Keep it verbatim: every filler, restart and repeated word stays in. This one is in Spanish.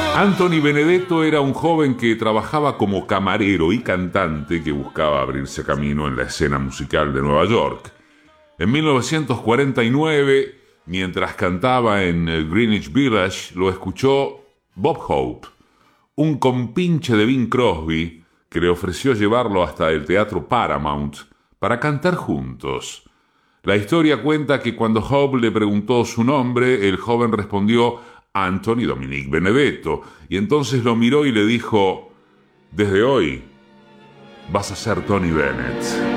Anthony Benedetto era un joven que trabajaba como camarero y cantante que buscaba abrirse camino en la escena musical de Nueva York. En mil novecientos cuarenta y nueve, mientras cantaba en Greenwich Village, lo escuchó Bob Hope, un compinche de Bing Crosby, que le ofreció llevarlo hasta el Teatro Paramount para cantar juntos. La historia cuenta que cuando Hope le preguntó su nombre, el joven respondió Anthony Dominic Benedetto, y entonces lo miró y le dijo: desde hoy vas a ser Tony Bennett.